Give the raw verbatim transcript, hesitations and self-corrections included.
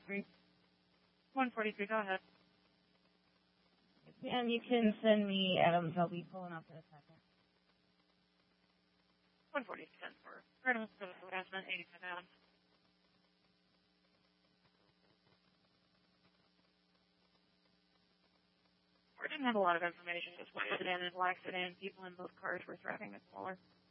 forty-three. one forty-three, go ahead. And you can send me Adams. I'll be pulling up in a second. one forty-three, ten four. Artemis, harassment, eighty-five Adams. We didn't have a lot of information, just what sedan and black sedan. People in both cars were threatening the caller.